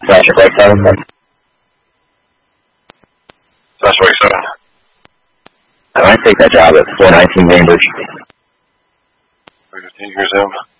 Flash Break 7. Flash Break 7. I might take that job at 419 Bainbridge. 315, here's him.